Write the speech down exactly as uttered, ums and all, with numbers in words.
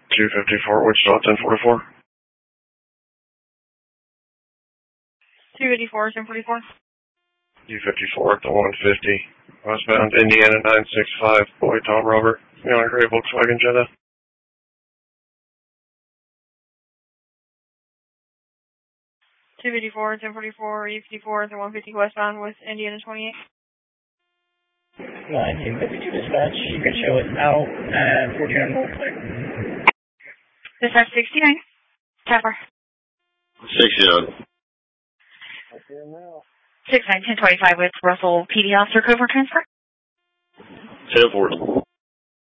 two fifty-four, Wichita, ten forty-four. two fifty-four, ten forty-four. two fifty-four at the one fifty. Westbound Indiana nine six five, boy Tom Robert. Neon gray Volkswagen Jetta. two fifty-four, ten forty-four, E fifty-four at the one fifty westbound with Indiana twenty-eight. nine two fifty-two dispatch, you can show it out at fourteen hundred Volkswagen. Dispatch sixty-nine. Tapper. sixty-nine. six nine, ten twenty-five with Russell P D officer, code for transfer. ten forty.